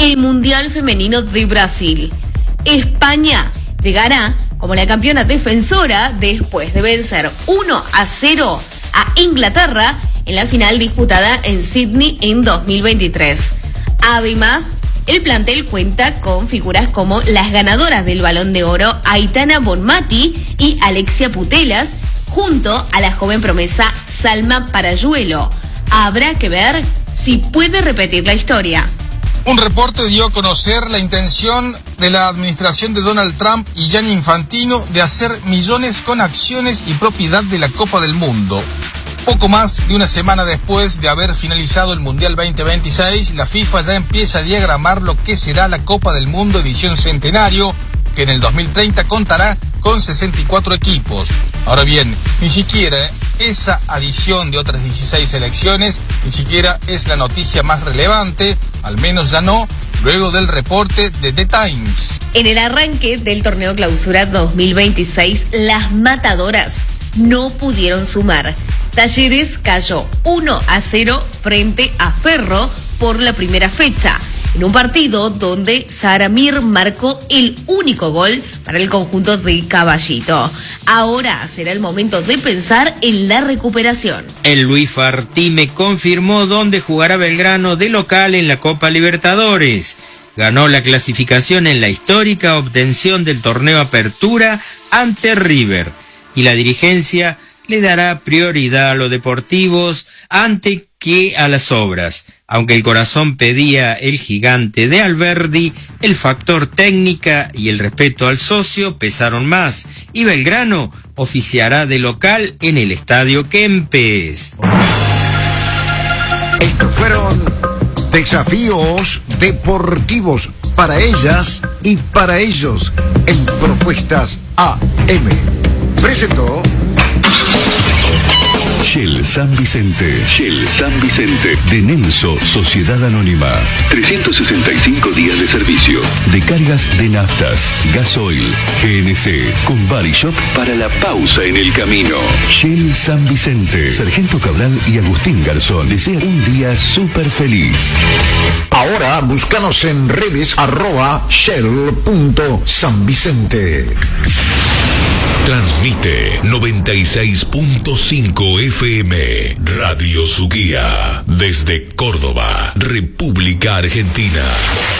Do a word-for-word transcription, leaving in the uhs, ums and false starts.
el Mundial Femenino de Brasil. España llegará como la campeona defensora después de vencer uno a cero a Inglaterra en la final disputada en Sydney en dos mil veintitrés. Además, el plantel cuenta con figuras como las ganadoras del Balón de Oro Aitana Bonmati y Alexia Putellas, junto a la joven promesa Salma Parayuelo. Habrá que ver si puede repetir la historia. Un reporte dio a conocer la intención de la administración de Donald Trump y Gianni Infantino de hacer millones con acciones y propiedad de la Copa del Mundo. Poco más de una semana después de haber finalizado el Mundial veinte veintiséis, la FIFA ya empieza a diagramar lo que será la Copa del Mundo edición centenario, que en el dos mil treinta contará con sesenta y cuatro equipos. Ahora bien, ni siquiera esa adición de otras dieciséis selecciones, ni siquiera es la noticia más relevante, al menos ya no, luego del reporte de The Times. En el arranque del torneo Clausura dos mil veintiséis, las matadoras no pudieron sumar. Talleres cayó uno a cero frente a Ferro por la primera fecha, en un partido donde Saramir marcó el único gol para el conjunto de Caballito. Ahora será el momento de pensar en la recuperación. El Luis Fartime confirmó dónde jugará Belgrano de local en la Copa Libertadores. Ganó la clasificación en la histórica obtención del torneo Apertura ante River. Y la dirigencia le dará prioridad a los deportivos antes que a las obras. Aunque el corazón pedía el gigante de Alberdi, el factor técnica y el respeto al socio pesaron más, y Belgrano oficiará de local en el Estadio Kempes. Estos fueron desafíos deportivos para ellas y para ellos en Propuestas A M. Presentó Shell San Vicente. Shell San Vicente. De Nelso, Sociedad Anónima. trescientos sesenta y cinco días de servicio. De cargas de naftas, gasoil, G N C, con Body Shop para la pausa en el camino. Shell San Vicente. Sargento Cabral y Agustín Garzón desean un día súper feliz. Ahora búscanos en redes arroba shell punto san vicente. Transmite noventa y seis punto cinco F M Radio Suquía desde Córdoba, República Argentina.